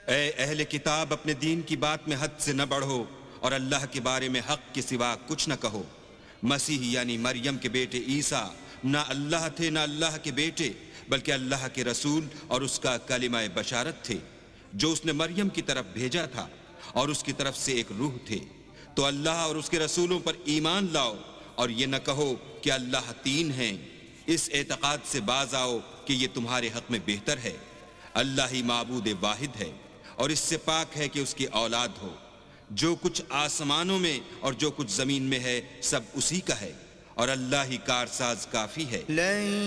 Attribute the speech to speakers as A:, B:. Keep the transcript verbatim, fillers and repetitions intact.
A: ए अहले किताब, अपने दीन की बात में हद से न बढ़ो और अल्लाह के बारे में हक के सिवा कुछ न कहो। मसीह यानी मरियम के बेटे ईसा ना अल्लाह थे ना अल्लाह के बेटे, बल्कि अल्लाह के रसूल और उसका कलिमा बशारत थे जो उसने मरियम की तरफ भेजा था, और उसकी तरफ से एक रूह थे। तो अल्लाह और उसके रसूलों पर ईमान लाओ और ये न कहो कि अल्लाह तीन हैं। इस एतकाद से बाज आओ कि ये तुम्हारे हक में बेहतर है। अल्लाह ही माबूद वाहिद है और इससे पाक है कि उसकी औलाद हो। जो कुछ आसमानों में और जो कुछ जमीन में है सब उसी का है, और अल्लाह ही कारसाज काफी है।